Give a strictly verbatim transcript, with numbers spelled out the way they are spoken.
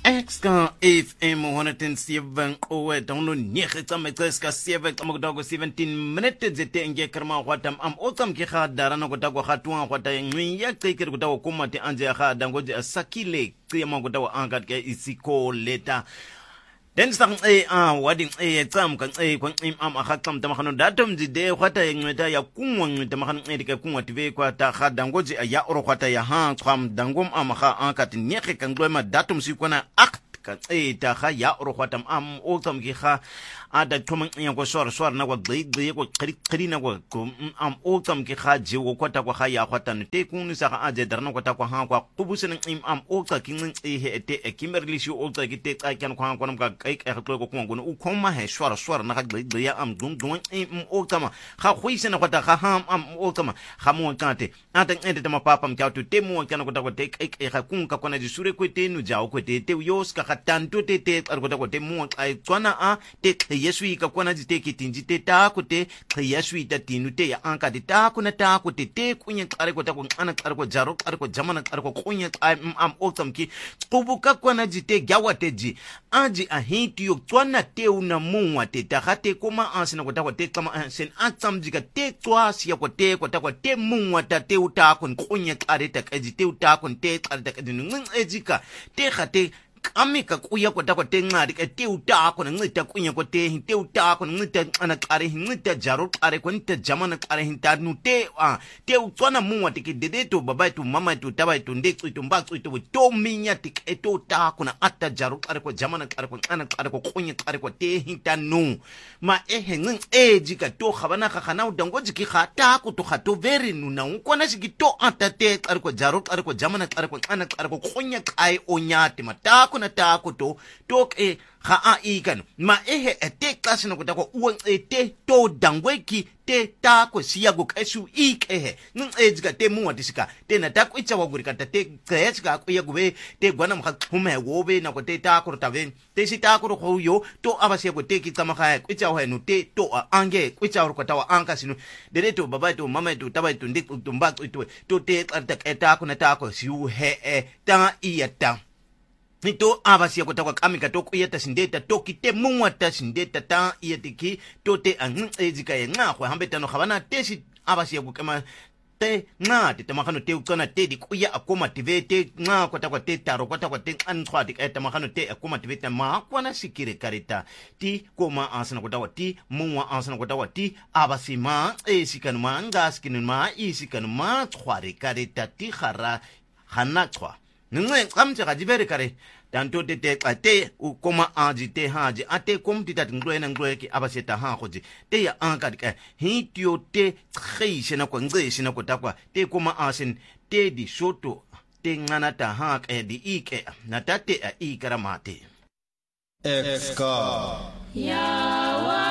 Exka F M honderd zeven owe download nege tsa metseska seven tsa mokotago seventeen minutes zete nge karma hwatam am otsam ke ga darana kotago ga tuwa hwata ngwi ya tsekere kotago komate anje ga dangoje asakile tse makotago angat ke isiko leta den sang e a wadi e tsam kan e kon im am a khatam tamkhano datum jide hwata ngweta ya kungwa ngweta makhan e dike kungwa tive kwa ta ga dangoje ya oro hwata ya ha kwam dangom am ga ankat nege kan gloma datum sikona ak ka e ta ga ya oro hwatam am otsam ki ga ada thoma ya ko swar swar na ko gbe gbe ko khri khri na ko am otsam ki ga je ko kwata ko ga ya hwatan te kunu sa ga aje darna ko ta ko ha ko kubusen im am otsa kin e he te e kimberly shi otsa ki te ta kan ko ha ko nam ka kai ka ko ko ko u khoma he swar swar na ga gbe gbe ya am dung dung im otsama ga khuise na ko ta ga ha am otsama ga mo kante ata ente ma papa m ka tu te mo kan ko ta ko te e ga kun ka kona di sure ko te nu ja ko te te yos ka tanto te te ko ta ko te mo ai tswana a te yeswi ka kona di te kitinji te ta ko te yeswi ta tinu te ya anka di ta ko na ta ko te te kunya tsare ko ta ko ana tsare ko jaro tsare ko jamana tsare ko kunya am am otsam ki kubuka kona di te gawa te ji aji a hinti yo tswana te una munwa te ta ga te koma ansina ko ta ko te kama ansin atsam ji ka te tswa sia ko te ko ta ko te munwa ta te uta ko kunya tsare ta ka ji te uta ko te tsare ta ka di ngin ejika te ga te amika kuya ko ta ko te ngadi ke te uta ko ngita kunya ko te te uta ko ngita ana qare ngita jaro qare ko nta jamana qare hinta nu te a te utswana muwa te ke dede to baba to mama to taba to ndetsu to mbatsu to to minya te ke to ta ko na ata jaro qare ko jamana qare ko ana qare ko kunya qare ko te hinta nu ma ehe ngin e jika to khabana ga gana u dango jiki ga ta ko to ga to very nu na ko na jiki to ata te qare ko jaro qare ko jamana qare ko ana qare ko kunya kai onyate mata kuna ta ko to to e ga a ikan ma ehe ete klase no ko ta ko uang ete to dangweki te ta ko sia go kesu ik ehe nung ejga te mu watisika te na ta ko icha wa guri kata te kresga ko ya gube te gwana mkha hume wobe na ko te ta ko ta ven te si ta ko ko yo to abasia ko te ki tama kha ko icha wa no te to ange ko icha ko ta wa anka sinu de to baba to mama to taba to ndik to mba to to te ta ta ko na ta ko siu he e ta iya ta Nito abasia ko ta kwa kamika to ko yeta sindeta to kite mungwa ta sindeta ta yetiki to te ang ejika ye nga kwa hambe tano khabana tesi abasia ko kama te nga te tamakano te ukona te di kuya akoma tive te nga kwa ta kwa te taro kwa ta kwa te ankhwa di tamakano te akoma tive ta ma kwa na sikire karita ti koma ansana kwa ta wa ti mungwa ansana kwa ta wa ti abasima esikanu ma ngaskinu ma isikanu ma khware karita ti khara hana khwa nngwe kamtse ga dibere kare tanto te te ate u koma aji te haji ate kom ti ta ngwe na ngwe ki abaseta ha goji te ya anka ka hitio te khise na ko ngwe sina ko takwa te koma asin te di shoto te ngana ta ha ka di ike na tate a ikara mate exka yawa